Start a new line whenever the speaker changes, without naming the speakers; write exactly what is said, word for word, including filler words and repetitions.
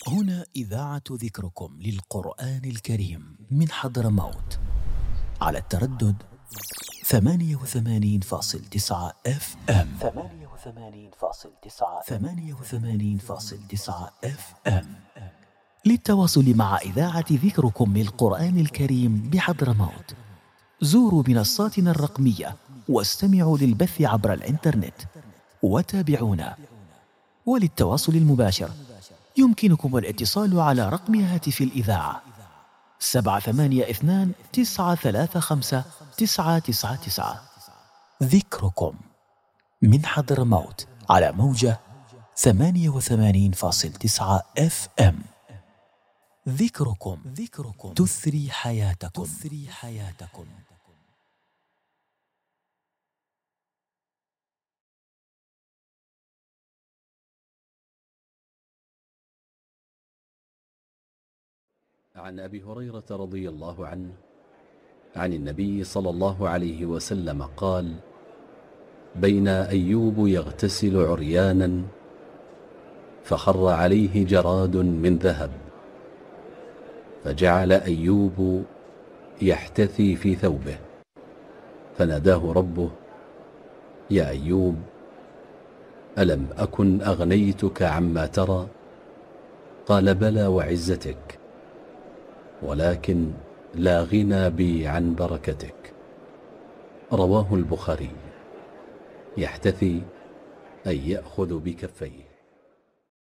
هنا إذاعة ذكركم للقرآن الكريم من حضرموت على التردد ثمانية وثمانين فاصل تسعة اف ام ثمانية وثمانين فاصل تسعة ثمانية وثمانين فاصل تسعة اف ام. للتواصل مع إذاعة ذكركم للقرآن الكريم بحضرموت زوروا منصاتنا الرقمية واستمعوا للبث عبر الإنترنت وتابعونا. وللتواصل المباشر يمكنكم الاتصال على رقم هاتف الإذاعة سبعة ثمانية اثنان تسعة ثلاثة خمسة تسعة تسعة تسعة. ذكركم من حضرموت على موجة ثمانية وثمانين فاصل تسعة اف ام. ذكركم ذكركم تثري حياتكم تثري حياتكم.
عن أبي هريرة رضي الله عنه عن النبي صلى الله عليه وسلم قال: بين أيوب يغتسل عريانا فخر عليه جراد من ذهب، فجعل أيوب يحتثي في ثوبه، فناداه ربه: يا أيوب، ألم أكن أغنيتك عما ترى؟ قال: بلى وعزتك، ولكن لا غنى بي عن بركتك. رواه البخاري. يحتثي أي يأخذ بكفيه.